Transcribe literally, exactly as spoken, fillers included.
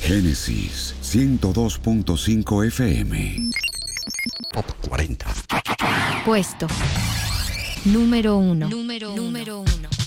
Génesis ciento dos punto cinco F M. Top cuarenta. Puesto número uno. Número uno. Número uno.